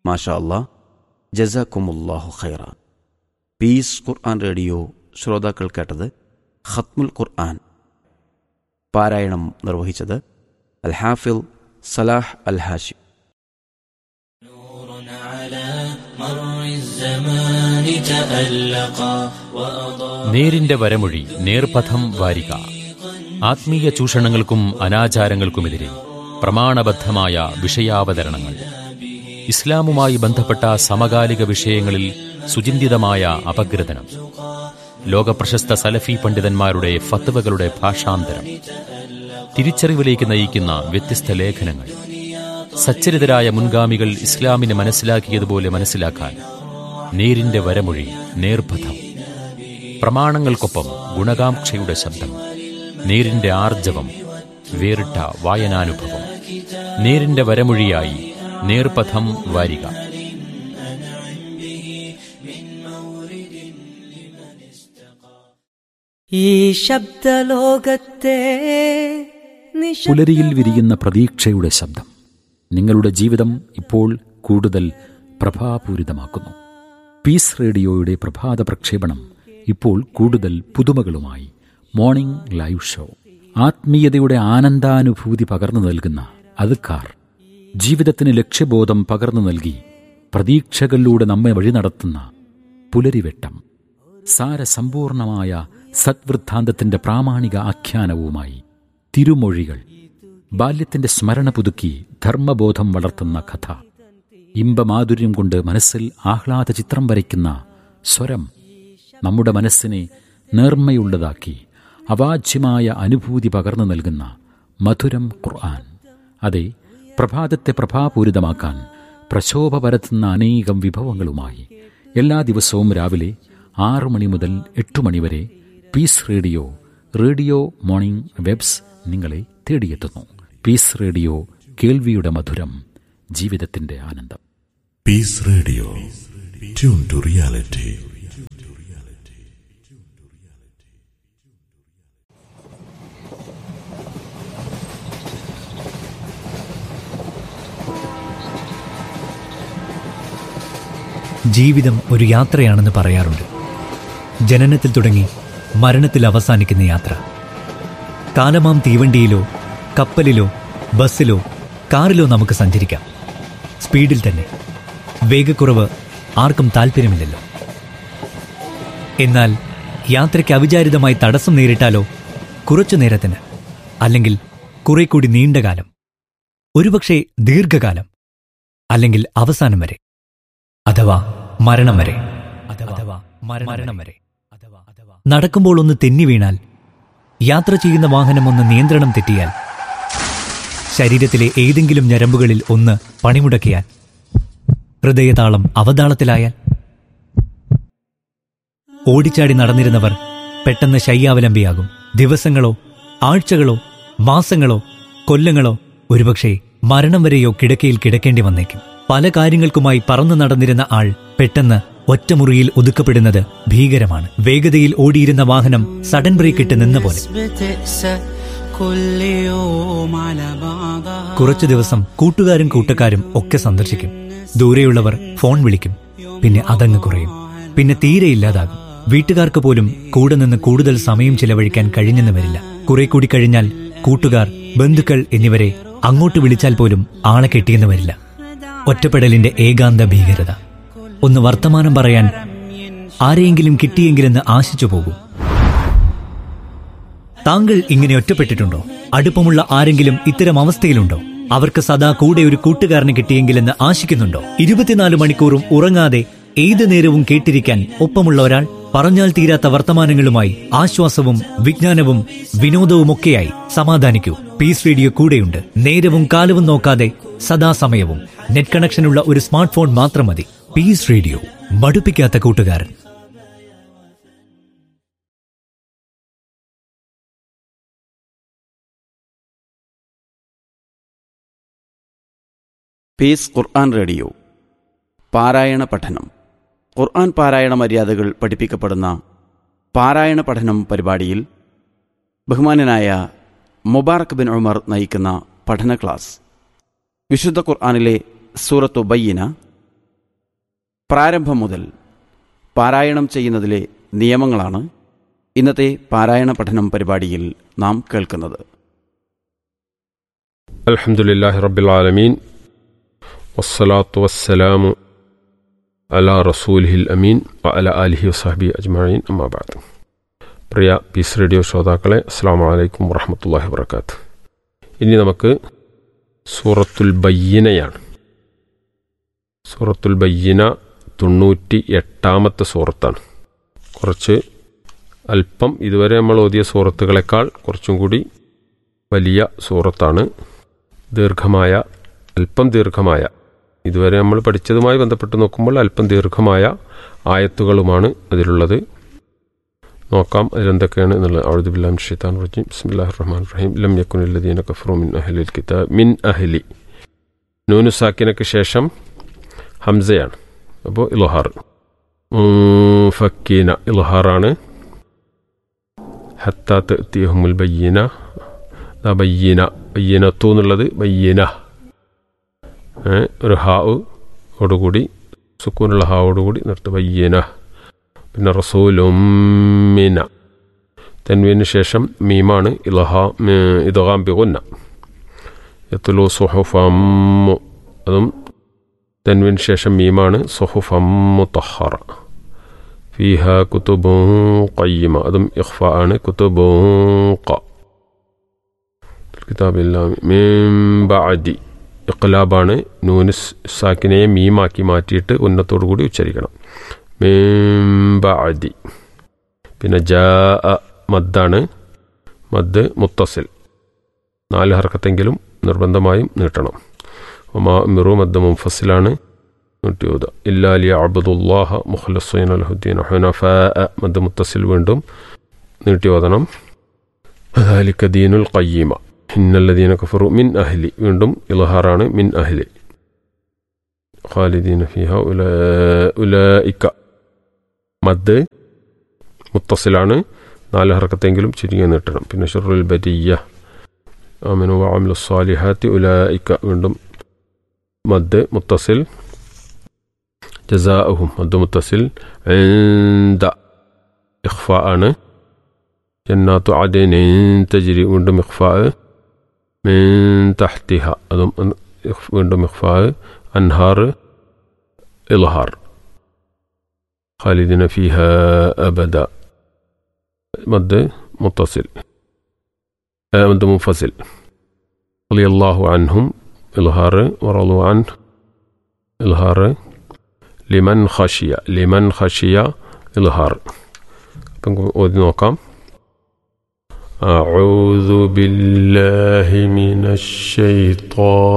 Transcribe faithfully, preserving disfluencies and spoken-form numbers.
മാഷാ അല്ലാ, ജസാക്കുമുല്ലാഹു ഖൈറ. പീസ് ഖുർആൻ റേഡിയോ ശ്രോതാക്കൾ കേട്ടത് ഖത്മുൽ ഖുർആൻ. പാരായണം നിർവഹിച്ചത് അൽ ഹാഫിൽ സലാഹ് അൽ ഹാഷിം. നേരിന്റെ വരമൊഴി, നേർപഥം വാരിക. ആത്മീയ ചൂഷണങ്ങൾക്കും അനാചാരങ്ങൾക്കുമെതിരെ പ്രമാണബദ്ധമായ വിഷയാവതരണങ്ങൾ. ഇസ്ലാമുമായി ബന്ധപ്പെട്ട സമകാലിക വിഷയങ്ങളിൽ സുചിന്തിതമായ അപഗ്രഥനം. ലോകപ്രശസ്ത സലഫി പണ്ഡിതന്മാരുടെ ഫത്വകളുടെ ഭാഷാന്തരം. തിരിച്ചറിവിലേക്ക് നയിക്കുന്ന വ്യത്യസ്ത ലേഖനങ്ങൾ. സച്ചരിതരായ മുൻഗാമികൾ ഇസ്ലാമിനെ മനസ്സിലാക്കിയതുപോലെ മനസ്സിലാക്കാൻ നേരിന്റെ വരമൊഴി, നേർപഥം. പ്രമാണങ്ങൾക്കൊപ്പം ഗുണകാംക്ഷയുടെ ശബ്ദം. നേരിന്റെ ആർജവം, വേറിട്ട വായനാനുഭവം. നേരിന്റെ വരമൊഴിയായി നേർപഥം വാരിക. ഈ ശബ്ദലോകത്തെ പുലരിയിൽ വിരിയുന്ന പ്രതീക്ഷയുടെ ശബ്ദം നിങ്ങളുടെ ജീവിതം ഇപ്പോൾ കൂടുതൽ പ്രഭാപൂരിതമാക്കുന്നു. പീസ് റേഡിയോയുടെ പ്രഭാത പ്രക്ഷേപണം ഇപ്പോൾ കൂടുതൽ പുതുമകളുമായി. മോർണിംഗ് ലൈവ് ഷോ, ആത്മീയതയുടെ ആനന്ദാനുഭൂതി പകർന്നു നൽകുന്ന അദ്കാർ, ജീവിതത്തിന് ലക്ഷ്യബോധം പകർന്നു നൽകി പ്രതീക്ഷകളിലൂടെ നമ്മെ വഴി നടത്തുന്ന പുലരിവെട്ടം, സാരസമ്പൂർണമായ സദ്വൃത്താന്തത്തിന്റെ പ്രാമാണിക ആഖ്യാനവുമായി തിരുമൊഴികൾ, ബാല്യത്തിന്റെ സ്മരണ പുതുക്കി ധർമ്മബോധം വളർത്തുന്ന കഥ, ഇമ്പമാധുര്യം കൊണ്ട് മനസ്സിൽ ആഹ്ലാദ ചിത്രം വരയ്ക്കുന്ന സ്വരം, നമ്മുടെ മനസ്സിനെ നേർമ്മയുള്ളതാക്കി അവാച്യമായ അനുഭൂതി പകർന്നു നൽകുന്ന മധുരം ഖുർആൻ. അതെ, പ്രഭാതത്തെ പ്രഭാപൂരിതമാക്കാൻ പ്രശോഭ പരത്തുന്ന അനേകം വിഭവങ്ങളുമായി എല്ലാ ദിവസവും രാവിലെ ആറു മണി മുതൽ എട്ടു മണിവരെ piece radio radio morning webs നിങ്ങളെ തേടിയെത്തുന്നു. പീസ് റേഡിയോ, കേൾവിയുടെ മധുരം, ജീവിതത്തിന്റെ ആനന്ദം. Piece radio, tune to reality. ജീവിതം ഒരു യാത്രയാണെന്ന് പറയാറുണ്ട്. ജനനത്തിൽ തുടങ്ങി മരണത്തിൽ അവസാനിക്കുന്ന യാത്ര. കാലമാം തീവണ്ടിയിലോ കപ്പലിലോ ബസ്സിലോ കാറിലോ നമുക്ക് സഞ്ചരിക്കാം, സ്പീഡിൽ തന്നെ. വേഗക്കുറവ് ആർക്കും താല്പര്യമില്ലല്ലോ. എന്നാൽ യാത്രയ്ക്ക് അവിചാരിതമായി തടസ്സം നേരിട്ടാലോ? കുറച്ചു നേരത്തിന്, അല്ലെങ്കിൽ കുറെ കൂടി നീണ്ടകാലം, ഒരുപക്ഷെ ദീർഘകാലം, അല്ലെങ്കിൽ അവസാനം വരെ, അഥവാ മരണം വരെ. അഥവാ മരണം വരെ. നടക്കുമ്പോൾ ഒന്ന് തെന്നി വീണാൽ, യാത്ര ചെയ്യുന്ന വാഹനം ഒന്ന് നിയന്ത്രണം തെറ്റിയാൽ, ശരീരത്തിലെ ഏതെങ്കിലും ഞരമ്പുകളിൽ ഒന്ന് പണിമുടക്കിയാൽ, ഹൃദയതാളം അവതാളത്തിലായാൽ, ഓടിച്ചാടി നടന്നിരുന്നവർ പെട്ടെന്ന് ശയ്യാവലംബിയാകും. ദിവസങ്ങളോ ആഴ്ചകളോ മാസങ്ങളോ കൊല്ലങ്ങളോ, ഒരുപക്ഷെ മരണം വരെയോ കിടക്കയിൽ കിടക്കേണ്ടി വന്നേക്കും. പല കാര്യങ്ങൾക്കുമായി പറന്നു നടന്നിരുന്ന ആൾ പെട്ടെന്ന് ഒറ്റമുറിയിൽ ഒതുക്കപ്പെടുന്നത് ഭീകരമാണ്. വേഗതയിൽ ഓടിയിരുന്ന വാഹനം സഡൻ ബ്രേക്ക് ഇട്ട് നിന്ന പോലെ. കുറച്ചു ദിവസം കൂട്ടുകാരും കൂട്ടക്കാരും ഒക്കെ സന്ദർശിക്കും. ദൂരെയുള്ളവർ ഫോൺ വിളിക്കും. പിന്നെ അതങ്ങ് കുറയും. പിന്നെ തീരെ ഇല്ലാതാകും. വീട്ടുകാർക്ക് പോലും കൂടെ നിന്ന് കൂടുതൽ സമയം ചിലവഴിക്കാൻ കഴിഞ്ഞെന്ന് വരില്ല. കുറെ കൂടി കഴിഞ്ഞാൽ കൂട്ടുകാർ, ബന്ധുക്കൾ എന്നിവരെ അങ്ങോട്ട് വിളിച്ചാൽ പോലും ആളെ കിട്ടിയെന്ന് വരില്ല. ഒറ്റപ്പെടലിന്റെ ഏകാന്ത ഭീകരത. ഒന്ന് വർത്തമാനം പറയാൻ ആരെയെങ്കിലും കിട്ടിയെങ്കിലെന്ന് ആശിച്ചു പോകും. താങ്കൾ ഇങ്ങനെ ഒറ്റപ്പെട്ടിട്ടുണ്ടോ? അടുപ്പമുള്ള ആരെങ്കിലും ഇത്തരം അവസ്ഥയിലുണ്ടോ? അവർക്ക് സദാ കൂടെ ഒരു കൂട്ടുകാരനെ കിട്ടിയെങ്കിലെന്ന് ആശിക്കുന്നുണ്ടോ? ഇരുപത്തിനാല് മണിക്കൂറും ഉറങ്ങാതെ ഏതു നേരവും കേട്ടിരിക്കാൻ ഒപ്പമുള്ള ഒരാൾ, പറഞ്ഞാൽ തീരാത്ത വർത്തമാനങ്ങളുമായി, ആശ്വാസവും വിജ്ഞാനവും വിനോദവുമൊക്കെയായി. സമാധാനിക്കൂ, പീസ് റേഡിയോ കൂടെയുണ്ട്. നേരവും കാലവും നോക്കാതെ സദാസമയവും. നെറ്റ് കണക്ഷനുള്ള ഒരു സ്മാർട്ട് ഫോൺ മാത്രം മതി. പീസ് റേഡിയോ, മടുപ്പിക്കാത്ത കൂട്ടുകാരൻ. പീസ് ഖുർആൻ റേഡിയോ പാരായണ പഠനം. ഖുർആൻ പാരായണ മര്യാദകൾ പഠിപ്പിക്കപ്പെടുന്ന പാരായണ പഠനം പരിപാടിയിൽ ബഹുമാന്യനായ മുബാറക് ബിൻ ഉമർ നയിക്കുന്ന പഠന ക്ലാസ്. വിശുദ്ധ ഖുർആനിലെ സൂറത്തു ബയ്യിന, പ്രാരംഭം മുതൽ പാരായണം ചെയ്യുന്നതിലെ നിയമങ്ങളാണ് ഇന്നത്തെ പാരായണ പഠനം പരിപാടിയിൽ നാം കേൾക്കുന്നത്. അൽഹംദുലില്ലാഹി റബ്ബിൽ ആലമീൻ വസ്സലാത്തു വസ്സലാമു അലാ റസൂലിഹിൽ അമീൻ വഅലാ ആലിഹി വസഹ്ബിഹി അജ്മഈൻ അമ്മാ ബഅദ്. പ്രിയ പീസ് റേഡിയോ ശ്രോതാക്കളെ, അസ്സലാമു അലൈക്കും വറഹ്മത്തുള്ളാഹി വബറകാതുഹു. ഇനി നമുക്ക് സൂറത്തുൽ ബയ്യിനയാണ്. സൂറത്തുൽ ബയ്യിന തൊണ്ണൂറ്റി എട്ടാമത്തെ സൂറത്താണ്. കുറച്ച് അല്പം ഇതുവരെ നമ്മൾ ഓതിയ സൂറത്തുകളെക്കാൾ കുറച്ചും കൂടി വലിയ സൂറത്താണ്. ദീർഘമായ, അല്പം ദീർഘമായ, ഇതുവരെ നമ്മൾ പഠിച്ചതുമായി ബന്ധപ്പെട്ട് നോക്കുമ്പോൾ അല്പം ദീർഘമായ ആയത്തുകളുമാണ് അതിലുള്ളത്. നോക്കാം അതിലെന്തൊക്കെയാണ് എന്നുള്ളത്. അഊദു ബില്ലാഹി മിനശ് ശൈത്താനിർ റജീം. ബിസ്മില്ലാഹിർ റഹ്മാനിർ റഹീം. ലം യകുനിൽ ലദീന കഫറൂ മിൻ അഹ്ലിൽ കിതാബ് മിൻ അഹ്ലി. നൂനു സാക്കിനക്ക് ശേഷം ഹംസയാണ്, അപ്പോൾ ഇൽഹാർ. ഫക്കീന ഇൽഹാറാണ്. ഹത്താ തഅതിയഹുമുൽ ബയ്യിന, ബയ്യിന ബയ്യിനത്തു എന്നുള്ളത് ബയ്യിന. ഒരു ഹാവ് ഓടുകൂടി, സുക്കൂനുള്ള ഹാവോടുകൂടി നിർത്ത് ബയ്യിന. പിന്നെ റസൂലുമ്മിന, തൻവീന് ശേഷം മീമാണ്. ഇൽഹാ ഇദ്ഗാം ബിഗുന്ന. യത്ലു സുഹുഫം, അതും തൻവീന് ശേഷം മീമാണ്. സുഹുഫം മുതഹ്ഹറ. ഫീഹ കുതുബുൻ ഖയ്യിമ, അതും ഇഖ്ഫാ ആണ്. കുതുബുൻ ഖ കിതാബില്ലാഹി മിൻ ബഅദി. ഇഖ്ലാബാണ്. നൂന് സാക്കിനയെ മീമാക്കി മാറ്റിയിട്ട് ഉന്നത്തോടു കൂടി ഉച്ചരിക്കണം. മിൻ ബഅദി. പിന്നെ ജാഅ മദ്ദാണ്. മദ് മുത്തസിൽ, നാല് ഹർക്കത്തെങ്കിലും നിർബന്ധമായും നീട്ടണം. വമാ ഉമിറു മദ് മുൻഫസിലാണ്, നൂറ്റി ഓതുക. ഇല്ലാ ലിയഅബ്ദുല്ലാഹ മുഖ്ലിസീന ലഹുദ്ദീന ഹുനഫാഅ, മദ് മുത്തസിൽ വീണ്ടും നീട്ടി ഓതണം. ദാലിക ദീനുൽ ഖയ്യിമ. ഇന്നല്ലദീന കഫറു മിൻ അഹ്ലി, വീണ്ടും ഇൽഹാറാണ്. മിൻ അഹ്ലി. ഖാലിദീന ഫീഹാ ഉലൈക, മദ് മുത്തസിലാണ്, നാല് ഹർക്കത്തെങ്കിലും ചുരുങ്ങി നീട്ടണം. പിന്നെ ശർറുൽ ബരിയ്യ ആമനു വഅമിലു സ്സാലിഹാത്തി ഉലൈക, വീണ്ടും മദ് മുത്തസിൽ. ജസാഅഹും, മദ് മുത്തസിൽ. ഇൻദ ഇഖ്ഫാ ആണ്. ജന്നാത്തു അദ്നിൻ തജ്രി, വീണ്ടും ഇഖ്ഫാ. മിൻ തഹ്തിഹ, അതും വീണ്ടും ഇഖ്ഫാ. അൻഹാർ ഇൽഹാർ. ഖാലിദിന ഫീഹ അബദ, മദ് മുത്തസിൽ, മദ് മുൻഫസിൽ. റളിയല്ലാഹു അൻഹും ഇൽഹാർ. വറളു അൻഹു ഇൽഹാർ. ലിമൻ ഖശിയ, ലിമൻ ഖശിയ ഇൽഹാർ. അപ്പം ഓതി നോക്കാം. أعوذ بالله من الشيطان